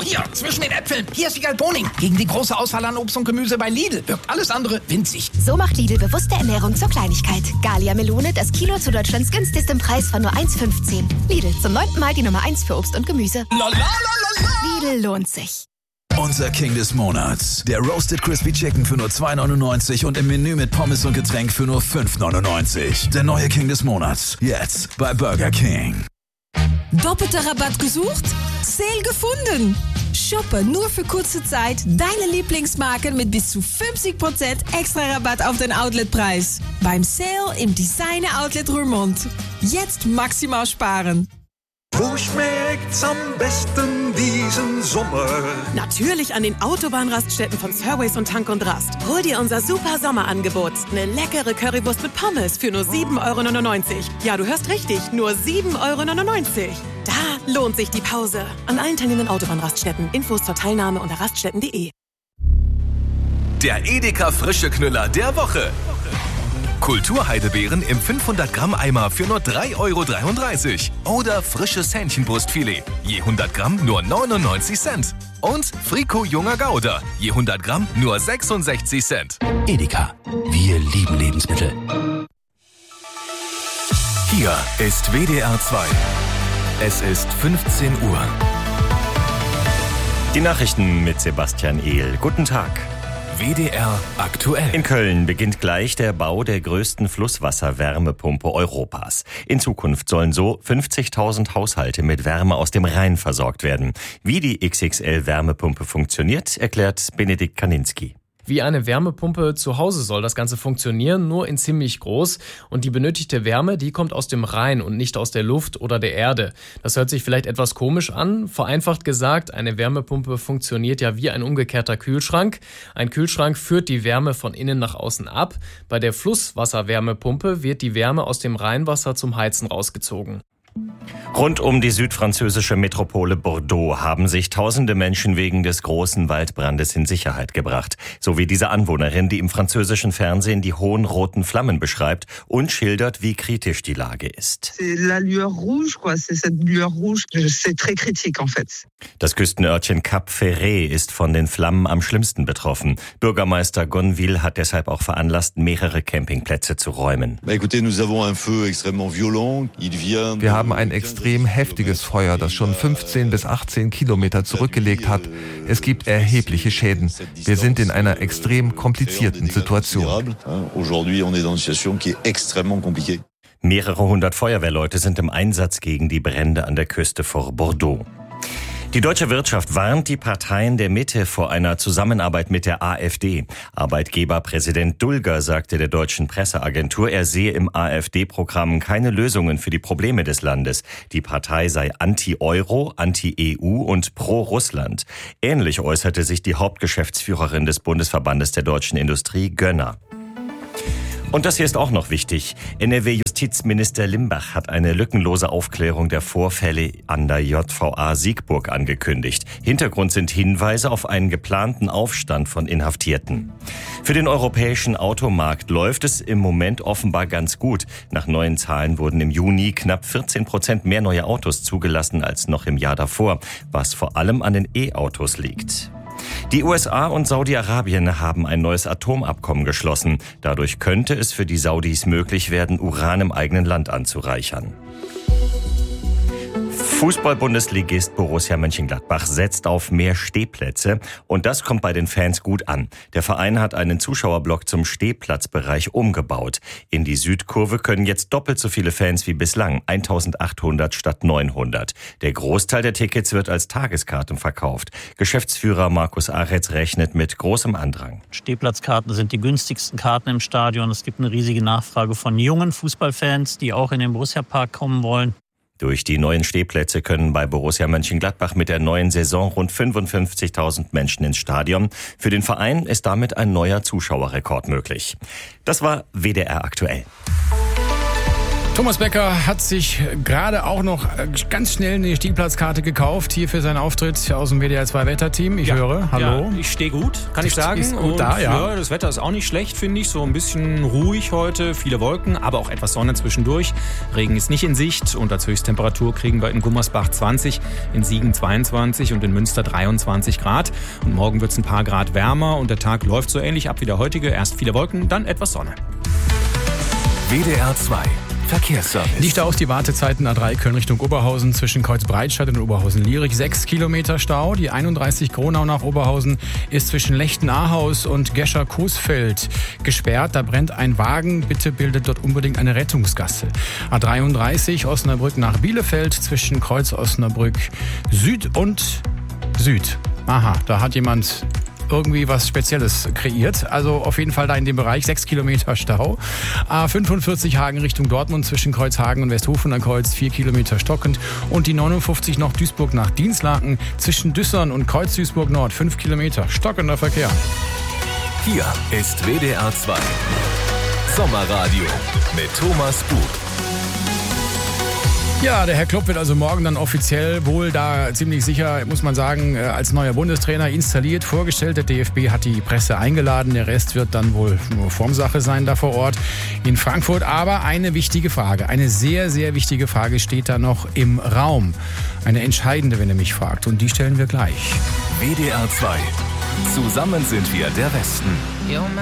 hier, zwischen den Äpfeln. Hier ist Wiegald Boning. Gegen die große Auswahl an Obst und Gemüse bei Lidl wirkt alles andere winzig. So macht Lidl bewusste Ernährung zur Kleinigkeit. Gallia Melone, das Kilo zu Deutschlands günstigstem Preis von nur 1,15. Lidl, zum 9. Mal die Nummer 1 für Obst und Gemüse. Lidl lohnt sich. Unser King des Monats. Der Roasted Crispy Chicken für nur 2,99 und im Menü mit Pommes und Getränk für nur 5,99. Der neue King des Monats. Jetzt bei Burger King. Doppelter Rabatt gesucht? Sale gefunden! Shoppe nur für kurze Zeit deine Lieblingsmarken mit bis zu 50% extra Rabatt auf den Outletpreis. Beim Sale im Designer Outlet Roermond. Jetzt maximal sparen. Wo schmeckt's am besten diesen Sommer? Natürlich an den Autobahnraststätten von Surways und Tank und Rast. Hol dir unser super Sommerangebot. Eine leckere Currywurst mit Pommes für nur 7,99 €. Ja, du hörst richtig, nur 7,99 €. Da lohnt sich die Pause. An allen teilnehmenden Autobahnraststätten. Infos zur Teilnahme unter raststätten.de. Der Edeka Frische Knüller der Woche. Kulturheidebeeren im 500-Gramm-Eimer für nur 3,33 € oder frisches Hähnchenbrustfilet, je 100 Gramm nur 99 Cent. Und Frico Junger Gouda, je 100 Gramm nur 66 Cent. Edeka, wir lieben Lebensmittel. Hier ist WDR 2. Es ist 15 Uhr. Die Nachrichten mit Sebastian Ehl. Guten Tag. WDR aktuell. In Köln beginnt gleich der Bau der größten Flusswasserwärmepumpe Europas. In Zukunft sollen so 50.000 Haushalte mit Wärme aus dem Rhein versorgt werden. Wie die XXL-Wärmepumpe funktioniert, erklärt Benedikt Kaninski. Wie eine Wärmepumpe zu Hause soll das Ganze funktionieren, nur in ziemlich groß. Und die benötigte Wärme, die kommt aus dem Rhein und nicht aus der Luft oder der Erde. Das hört sich vielleicht etwas komisch an. Vereinfacht gesagt, eine Wärmepumpe funktioniert ja wie ein umgekehrter Kühlschrank. Ein Kühlschrank führt die Wärme von innen nach außen ab. Bei der Flusswasserwärmepumpe wird die Wärme aus dem Rheinwasser zum Heizen rausgezogen. Rund um die südfranzösische Metropole Bordeaux haben sich tausende Menschen wegen des großen Waldbrandes in Sicherheit gebracht. So wie diese Anwohnerin, die im französischen Fernsehen die hohen roten Flammen beschreibt und schildert, wie kritisch die Lage ist. Das Küstenörtchen Cap Ferret ist von den Flammen am schlimmsten betroffen. Bürgermeister Gonville hat deshalb auch veranlasst, mehrere Campingplätze zu räumen. Wir haben ein extrem heftiges Feuer, das schon 15 bis 18 Kilometer zurückgelegt hat. Es gibt erhebliche Schäden. Wir sind in einer extrem komplizierten Situation. Mehrere hundert Feuerwehrleute sind im Einsatz gegen die Brände an der Küste vor Bordeaux. Die deutsche Wirtschaft warnt die Parteien der Mitte vor einer Zusammenarbeit mit der AfD. Arbeitgeberpräsident Dulger sagte der deutschen Presseagentur, er sehe im AfD-Programm keine Lösungen für die Probleme des Landes. Die Partei sei anti-Euro, anti-EU und pro-Russland. Ähnlich äußerte sich die Hauptgeschäftsführerin des Bundesverbandes der deutschen Industrie, Gönner. Und das hier ist auch noch wichtig. NRW-Justizminister Limbach hat eine lückenlose Aufklärung der Vorfälle an der JVA Siegburg angekündigt. Hintergrund sind Hinweise auf einen geplanten Aufstand von Inhaftierten. Für den europäischen Automarkt läuft es im Moment offenbar ganz gut. Nach neuen Zahlen wurden im Juni knapp 14% mehr neue Autos zugelassen als noch im Jahr davor, was vor allem an den E-Autos liegt. Die USA und Saudi-Arabien haben ein neues Atomabkommen geschlossen. Dadurch könnte es für die Saudis möglich werden, Uran im eigenen Land anzureichern. Fußball-Bundesligist Borussia Mönchengladbach setzt auf mehr Stehplätze und das kommt bei den Fans gut an. Der Verein hat einen Zuschauerblock zum Stehplatzbereich umgebaut. In die Südkurve können jetzt doppelt so viele Fans wie bislang, 1800 statt 900. Der Großteil der Tickets wird als Tageskarten verkauft. Geschäftsführer Markus Aretz rechnet mit großem Andrang. Stehplatzkarten sind die günstigsten Karten im Stadion. Es gibt eine riesige Nachfrage von jungen Fußballfans, die auch in den Borussia-Park kommen wollen. Durch die neuen Stehplätze können bei Borussia Mönchengladbach mit der neuen Saison rund 55.000 Menschen ins Stadion. Für den Verein ist damit ein neuer Zuschauerrekord möglich. Das war WDR aktuell. Thomas Becker hat sich gerade auch noch ganz schnell eine Stehplatzkarte gekauft, hier für seinen Auftritt aus dem WDR 2 Wetterteam. Ich höre, hallo. Ja, ich stehe gut, kann ich sagen. Ist gut da, ja. Das Wetter ist auch nicht schlecht, finde ich. So ein bisschen ruhig heute, viele Wolken, aber auch etwas Sonne zwischendurch. Regen ist nicht in Sicht und als Höchsttemperatur kriegen wir in Gummersbach 20, in Siegen 22 und in Münster 23 Grad. Und morgen wird es ein paar Grad wärmer und der Tag läuft so ähnlich ab wie der heutige. Erst viele Wolken, dann etwas Sonne. WDR 2 Verkehrsservice. Dichter aus die Wartezeiten A3 Köln Richtung Oberhausen zwischen Kreuzbreitstadt und Oberhausen-Lierig. 6 Kilometer Stau. Die 31 Gronau nach Oberhausen ist zwischen Lechten-Ahaus und Gescher-Coesfeld gesperrt. Da brennt ein Wagen. Bitte bildet dort unbedingt eine Rettungsgasse. A33 Osnabrück nach Bielefeld zwischen Kreuz Osnabrück Süd und Süd. Aha, da hat jemand irgendwie was Spezielles kreiert. Also auf jeden Fall da in dem Bereich 6 Kilometer Stau. A45 Hagen Richtung Dortmund zwischen Kreuzhagen und Westhofener Kreuz 4 Kilometer stockend. Und die 59 noch Duisburg nach Dinslaken zwischen Düssern und Kreuz Duisburg Nord 5 Kilometer stockender Verkehr. Hier ist WDR 2 Sommerradio mit Thomas Bug. Ja, der Herr Klopp wird also morgen dann offiziell wohl da ziemlich sicher, muss man sagen, als neuer Bundestrainer installiert, vorgestellt. Der DFB hat die Presse eingeladen. Der Rest wird dann wohl nur Formsache sein da vor Ort in Frankfurt. Aber eine wichtige Frage, eine sehr, sehr wichtige Frage steht da noch im Raum. Eine entscheidende, wenn ihr mich fragt. Und die stellen wir gleich. WDR 2. Zusammen sind wir der Westen.